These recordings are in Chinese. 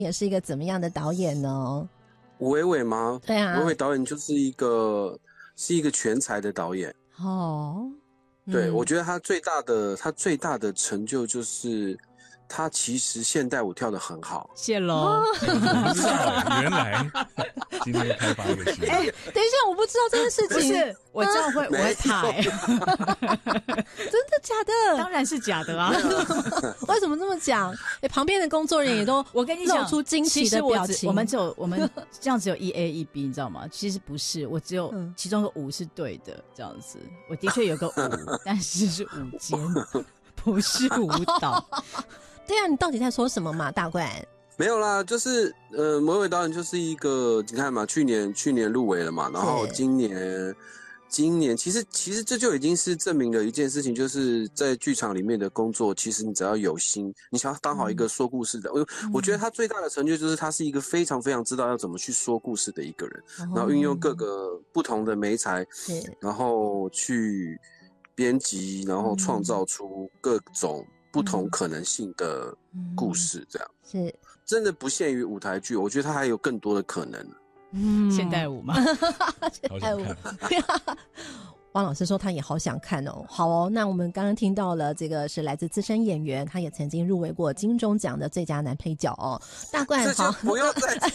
也是一个怎么样的导演呢？ 吴伟伟吗？ 对啊， 伟伟导演就是一个全才的导演。对，我觉得他最大的成就就是他其实现代舞跳得很好。 谢喽。 不知道，原来今天开发一个新闻。 等一下，我不知道这件事情。 不是，我这样我会怕真的假的？ 当然是假的啊！ 为什么这么讲？旁边的工作人员也都我跟你讲露出惊奇的表情。 我们这样只有1A 1B， 你知道吗？其实不是，我只有其中的5是对的，这样子。我的确有个5，但是是舞间，不是舞蹈。 对啊，你到底在说什么嘛，大冠？ 没有啦，就是某位导演就是一个，你看嘛，去年入围了嘛，然后今年其实这就已经是证明了一件事情，就是在剧场里面的工作，其实你只要有心，你想要当好一个说故事的，我觉得他最大的成就就是他是一个非常非常知道要怎么去说故事的一个人，然后运用各个不同的媒材，然后去编辑，然后创造出各种不同可能性的故事，这样是真的不限于舞台剧，我觉得它还有更多的可能。 现代舞吗？ 现代舞。汪老师说他也好想看哦。好哦，那我们刚刚听到了这个是来自资深演员，他也曾经入围过金钟奖的最佳男配角哦。大冠好， 不要再提。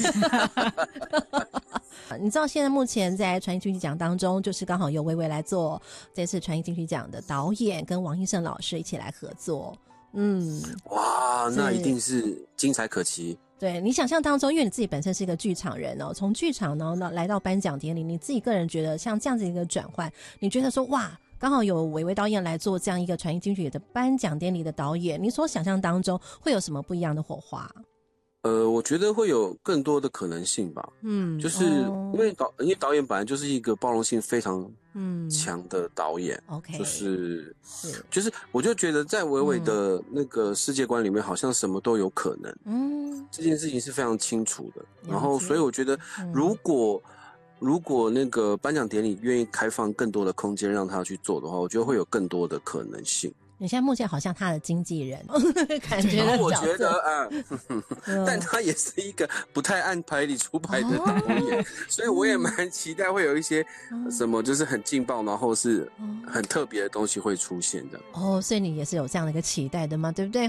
你知道现在目前在传艺金曲奖当中，就是刚好由薇薇来做这次传艺金曲奖的导演，跟王英胜老师一起来合作。 哇，那一定是精彩可期。 对，你想象当中，因为你自己本身是一个剧场人哦，从剧场呢来到颁奖典礼，你自己个人觉得像这样子一个转换，你觉得说哇，刚好有伟伟导演来做这样一个传艺金曲的颁奖典礼的导演，你所想象当中会有什么不一样的火花？ 我觉得会有更多的可能性吧。就是因为导演本来就是一个包容性非常强的导演。 OK， 就是我就觉得在伟伟的那个世界观里面，好像什么都有可能。这件事情是非常清楚的。然后，所以我觉得，如果那个颁奖典礼愿意开放更多的空间让他去做的话，我觉得会有更多的可能性。 你现在目前好像他的经纪人感觉的角色， 我觉得但他也是一个不太按牌理出牌的导演，所以我也蛮期待会有一些什么就是很劲爆，然后是很特别的东西会出现的。 所以你也是有这样的一个期待的嘛，对不对？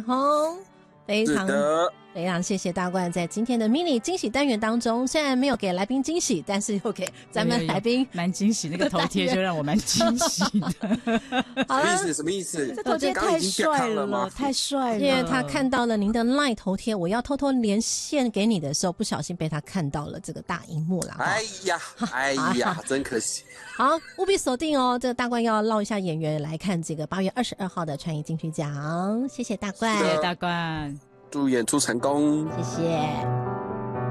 非常谢谢大冠在今天的 mini 惊喜单元当中，虽然没有给来宾惊喜，但是又给咱们来宾蛮惊喜，那个头贴就让我蛮惊喜的。 什么意思？ 这头贴太帅了，太帅了！ 因为他看到了您的 LINE 头贴，我要偷偷连线给你的时候，不小心被他看到了这个大荧幕啦。 哎呀，真可惜。 好，务必锁定哦！这个大冠要唠一下演员来看这个8月22号的传艺金曲奖，谢谢大冠， 谢谢大冠。 祝演出成功， 谢谢。